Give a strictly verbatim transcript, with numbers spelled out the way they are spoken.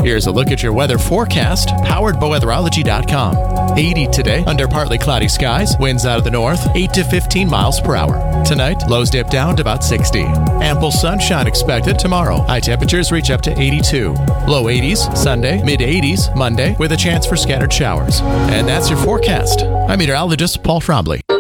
Here's a look at your weather forecast, powered by weatherology dot com. eighty today, under partly cloudy skies, winds out of the north, eight to fifteen miles per hour. Tonight, lows dip down to about sixty. Ample sunshine expected tomorrow. High temperatures reach up to eighty-two. Low eighties Sunday, mid eighties Monday, with a chance for scattered showers. And that's your forecast. I'm meteorologist Paul Trombley.